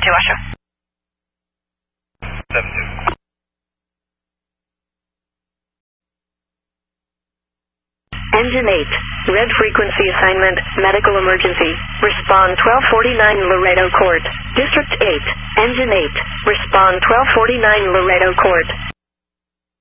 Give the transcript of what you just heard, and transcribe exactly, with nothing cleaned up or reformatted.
two, Usher. seven two. Engine eight, red frequency assignment, medical emergency. Respond twelve forty-nine Laredo Court. District eight, Engine eight. Respond twelve forty-nine Laredo Court.